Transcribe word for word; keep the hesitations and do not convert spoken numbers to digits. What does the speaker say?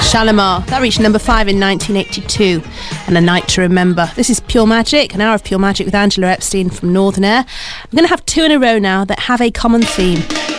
Shalimar. That reached number five in nineteen eighty-two, and A Night to Remember. This is Pure Magic, an hour of Pure Magic with Angela Epstein from Northern Air. I'm going to have two in a row now that have a common theme.